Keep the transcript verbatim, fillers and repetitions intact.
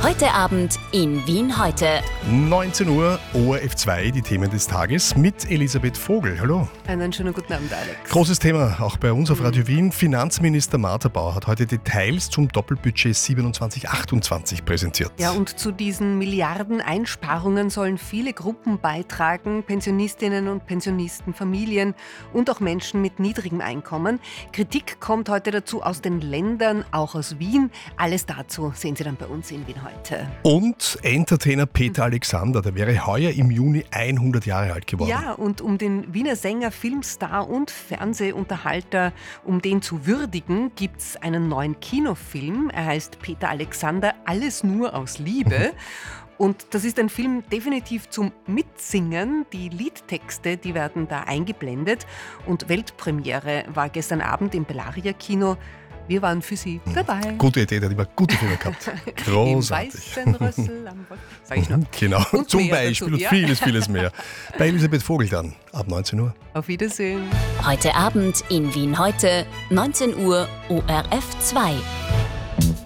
Heute Abend in Wien heute. neunzehn Uhr, O R F zwei, die Themen des Tages mit Elisabeth Vogel. Hallo. Einen schönen guten Abend, Alex. Großes Thema, auch bei uns auf Radio Wien. Finanzminister Martha Bauer hat heute Details zum Doppelbudget siebenundzwanzig achtundzwanzig präsentiert. Ja, und zu diesen Milliarden Einsparungen sollen viele Gruppen beitragen, Pensionistinnen und Pensionisten, Familien und auch Menschen mit niedrigem Einkommen. Kritik kommt heute dazu aus den Ländern, auch aus Wien. Alles dazu sehen Sie dann bei uns in Wien heute. Und Entertainer Peter Alexander, der wäre heuer im Juni hundert Jahre alt geworden. Ja, und um den Wiener Sänger, Filmstar und Fernsehunterhalter, um den zu würdigen, gibt es einen neuen Kinofilm. Er heißt Peter Alexander, alles nur aus Liebe. Und das ist ein Film definitiv zum Mitsingen. Die Liedtexte, die werden da eingeblendet. Und Weltpremiere war gestern Abend im Bellaria Kino. Wir waren für Sie dabei. Gute Idee, der hat immer gute Filme gehabt. Großartig. Im weißen Rössel am Wald. Sag ich noch. Genau, Und zum mehr Beispiel dazu, und ja. vieles, vieles mehr. Bei Elisabeth Vogel dann, ab neunzehn Uhr. Auf Wiedersehen. Heute Abend in Wien heute, neunzehn Uhr, O R F zwei.